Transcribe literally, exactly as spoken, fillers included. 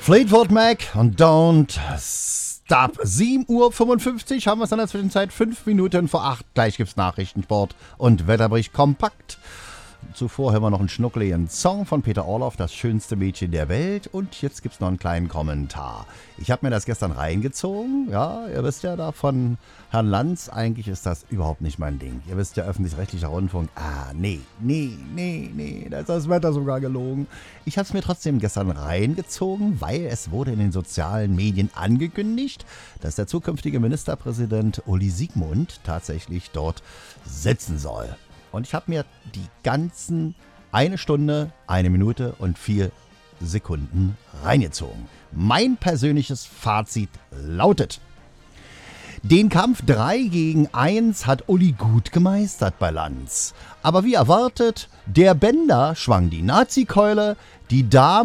Fleetwood Mac und Don't Stop. sieben Uhr fünfundfünfzig haben wir es in der Zwischenzeit. fünf Minuten vor acht. Gleich gibt's Nachrichten, Sport und Wetterbericht kompakt. Zuvor hören wir noch einen schnuckeligen Song von Peter Orloff, das schönste Mädchen der Welt. Und jetzt gibt's noch einen kleinen Kommentar. Ich habe mir das gestern reingezogen. Ja, ihr wisst ja da von Herrn Lanz, eigentlich ist das überhaupt nicht mein Ding. Ihr wisst ja, öffentlich-rechtlicher Rundfunk. Ah, nee, nee, nee, nee, da ist das Wetter sogar gelogen. Ich habe es mir trotzdem gestern reingezogen, weil es wurde in den sozialen Medien angekündigt, dass der zukünftige Ministerpräsident Uli Siegmund tatsächlich dort sitzen soll. Und ich habe mir die ganzen eine Stunde, eine Minute und vier Sekunden reingezogen. Mein persönliches Fazit lautet: Den Kampf drei gegen eins hat Uli gut gemeistert bei Lanz. Aber wie erwartet, der Bender schwang die Nazi-Keule, die Damen